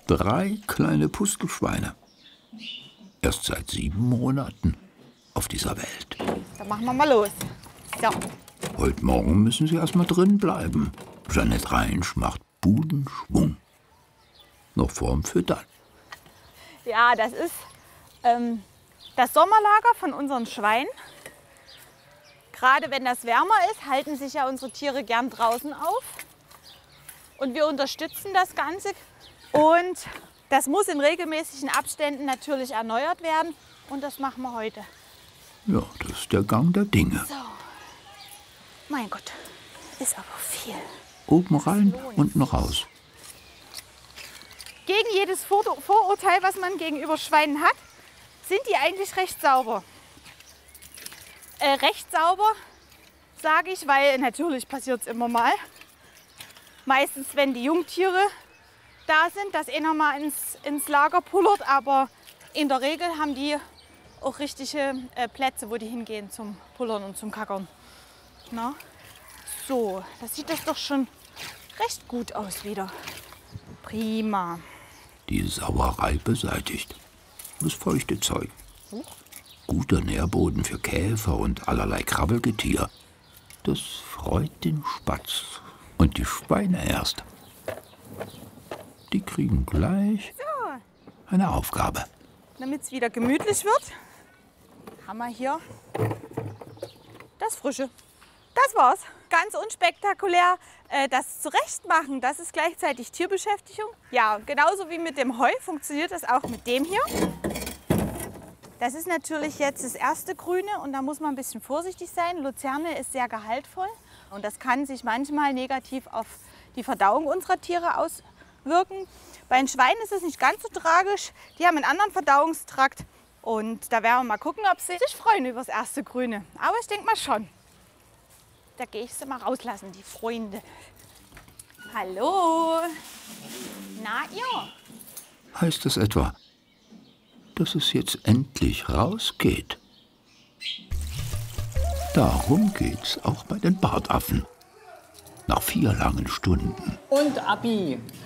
3 kleine Pustelschweine. Erst seit 7 Monaten auf dieser Welt. Dann machen wir mal los. So. Heute Morgen müssen sie erst mal drin bleiben. Jeanette Reinsch macht Budenschwung. Noch vorm Füttern. Ja, das ist das Sommerlager von unseren Schweinen. Gerade wenn das wärmer ist, halten sich ja unsere Tiere gern draußen auf. Und wir unterstützen das Ganze. Und das muss in regelmäßigen Abständen natürlich erneuert werden. Und das machen wir heute. Ja, das ist der Gang der Dinge. So. Mein Gott, ist aber viel. Oben rein, unten raus. Gegen jedes Vorurteil, was man gegenüber Schweinen hat, sind die eigentlich recht sauber. Recht sauber, sage ich, weil natürlich passiert es immer mal. Meistens, wenn die Jungtiere da sind, dass einer mal ins Lager pullert, aber in der Regel haben die auch richtige Plätze, wo die hingehen zum Pullern und zum Kackern. Na? So, da sieht das doch schon recht gut aus wieder. Prima. Die Sauerei beseitigt. Das feuchte Zeug. Guter Nährboden für Käfer und allerlei Krabbelgetier. Das freut den Spatz und die Schweine erst. Die kriegen gleich eine Aufgabe. Damit es wieder gemütlich wird, haben wir hier das Frische. Das war's. Ganz unspektakulär. Das Zurechtmachen, das ist gleichzeitig Tierbeschäftigung. Ja, genauso wie mit dem Heu funktioniert das auch mit dem hier. Das ist natürlich jetzt das erste Grüne und da muss man ein bisschen vorsichtig sein. Luzerne ist sehr gehaltvoll und das kann sich manchmal negativ auf die Verdauung unserer Tiere auswirken. Bei den Schweinen ist es nicht ganz so tragisch. Die haben einen anderen Verdauungstrakt und da werden wir mal gucken, ob sie sich freuen über das erste Grüne. Aber ich denke mal schon. Da gehe ich sie mal rauslassen, die Freunde. Hallo. Na ihr? Heißt das etwa, dass es jetzt endlich rausgeht? Darum geht's auch bei den Bartaffen. Nach 4 langen Stunden. Und Abi,